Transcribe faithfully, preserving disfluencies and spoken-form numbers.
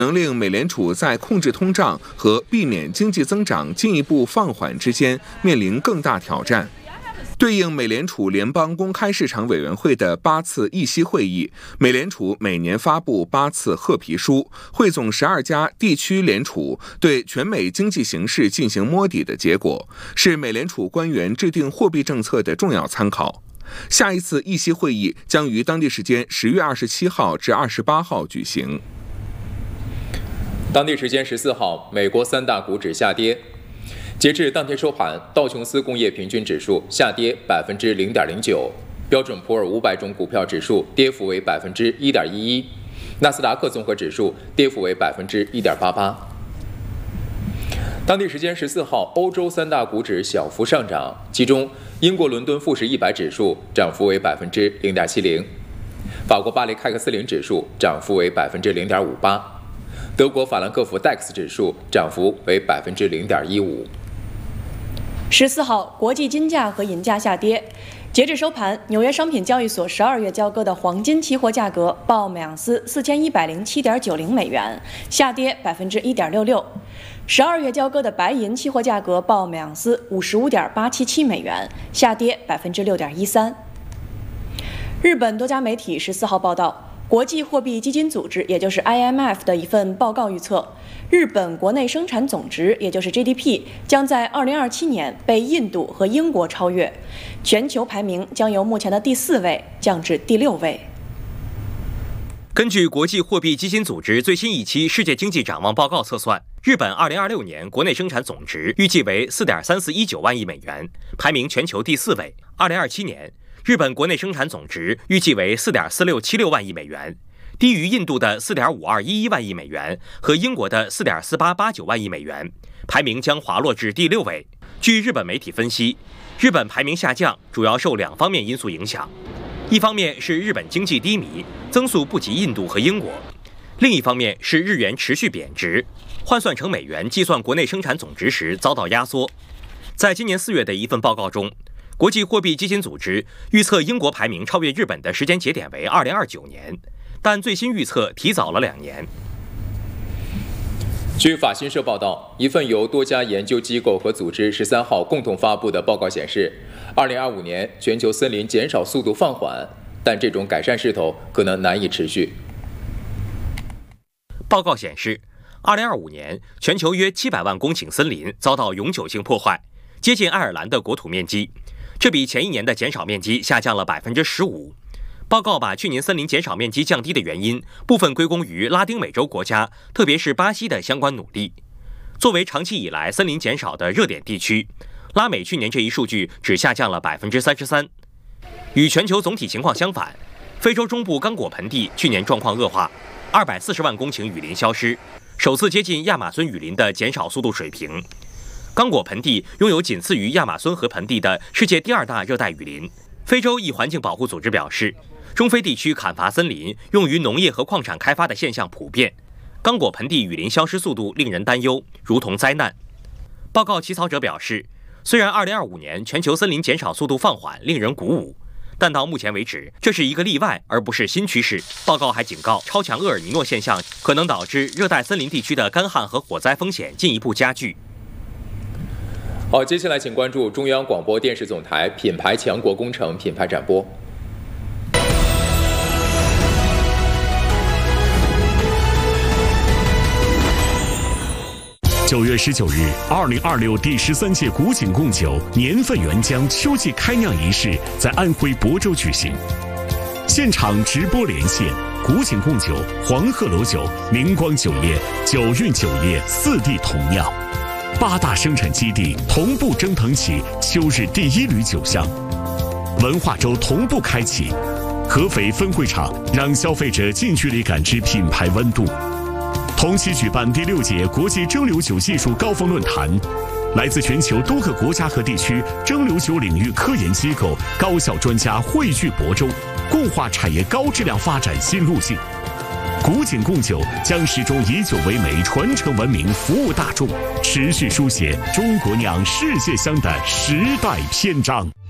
能令美联储在控制通胀和避免经济增长进一步放缓之间面临更大挑战。对应美联储联邦公开市场委员会的八次议息会议，美联储每年发布八次褐皮书，汇总十二家地区联储对全美经济形势进行摸底的结果，是美联储官员制定货币政策的重要参考。下一次议息会议将于当地时间十月二十七号至二十八号举行。 当地时间十四号，美国三大股指下跌。截至当天收盘，道琼斯工业平均指数下跌百分之零点零九，标准普尔五百种股票指数跌幅为百分之一点一一，纳斯达克综合指数跌幅为百分之一点八八。当地时间十四号，欧洲三大股指小幅上涨，其中英国伦敦富时一百指数涨幅为百分之零点七零，法国巴黎开克斯林指数涨幅为百分之零点五八，德国法兰克福 D A X 指数涨幅为百分之零点一五。 十四号，国际金价和银价下跌。截至收盘，纽约商品交易所十二月交割的黄金期货价格报每盎司四千一百零七点九零美元，下跌百分之一点六六。十二月交割的白银期货价格报每盎司五十五点八七七美元，下跌百分之六点一三。日本多家媒体十四号报道，国际货币基金组织，也就是 I M F 的一份报告预测，日本国内生产总值，也就是 G D P， 将在二零二七年被印度和英国超越，全球排名将由目前的第四位降至第六位。 根据国际货币基金组织最新一期世界经济展望报告测算，日本二零二六年国内生产总值预计为 四点三四一九万亿美元，排名全球第四位。二零二七年日本国内生产总值预计为 四点四六七六万亿美元，低于印度的 四点五二一一万亿美元和英国的 四点四八八九万亿美元，排名将滑落至第六位。据日本媒体分析，日本排名下降主要受两方面因素影响，一方面是日本经济低迷，增速不及印度和英国，另一方面是日元持续贬值，换算成美元计算国内生产总值时遭到压缩。在今年四月的一份报告中，国际货币基金组织预测英国排名超越日本的时间节点为二零二九年，但最新预测提早了两年。 据法新社报道，一份由多家研究机构和组织十三号共同发布的报告显示，二零二五年全球森林减少速度放缓，但这种改善势头可能难以持续。 报告显示，二零二五年全球约七百万公顷森林遭到永久性破坏，接近爱尔兰的国土面积，这比前一年的减少面积下降了百分之十五。报告把去年森林减少面积降低的原因部分归功于拉丁美洲国家，特别是巴西的相关努力。作为长期以来森林减少的热点地区，拉美去年这一数据只下降了百分之三十三。与全球总体情况相反，非洲中部刚果盆地去年状况恶化，二百四十万公顷雨林消失，首次接近亚马孙雨林的减少速度水平。刚果盆地拥有仅次于亚马孙河盆地的世界第二大热带雨林。非洲一环境保护组织表示，中非地区砍伐森林用于农业和矿产开发的现象普遍，刚果盆地雨林消失速度令人担忧，如同灾难。报告起草者表示，虽然二零二五年全球森林减少速度放缓令人鼓舞，但到目前为止，这是一个例外而不是新趋势。报告还警告，超强厄尔尼诺现象可能导致热带森林地区的干旱和火灾风险进一步加剧。 好，接下来请关注中央广播电视总台品牌强国工程品牌展播。 九月十九日，二零二六第十三届古井贡酒年份原浆秋季开酿仪式在安徽亳州举行，现场直播连线古井贡酒、黄鹤楼酒、明光酒业、九运酒业四地同酿。八大生产基地同步蒸腾起秋日第一缕酒香，文化周同步开启，合肥分会场让消费者近距离感知品牌温度。同期举办第六届国际蒸馏酒技术高峰论坛，来自全球多个国家和地区蒸馏酒领域科研机构、高校专家汇聚亳州，共话产业高质量发展新路径。古井贡酒将始终以酒为媒，传承文明，服务大众，持续书写中国酿世界香的时代篇章。